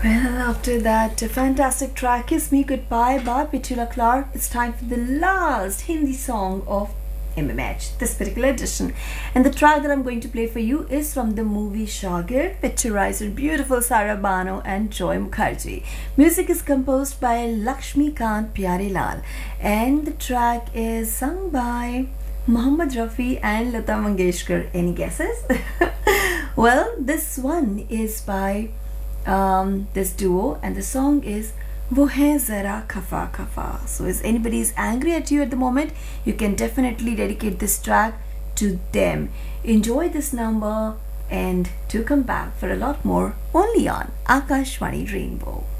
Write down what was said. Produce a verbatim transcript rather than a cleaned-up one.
Well, after that fantastic track Kiss Me Goodbye by Petula Clark, it's time for the last Hindi song of M M H, this particular edition. And the track that I'm going to play for you is from the movie Shagird, picturized beautiful Sara Bano and Joy Mukherjee. Music is composed by Lakshmi Kant Pyarelal, and the track is sung by Mohammad Rafi and Lata Mangeshkar. Any guesses? Well, this one is by um, this duo, and the song is वो है ज़रा खफा खफा. So if anybody is angry at you at the moment, you can definitely dedicate this track to them. Enjoy this number and do come back for a lot more only on Akashvani Rainbow.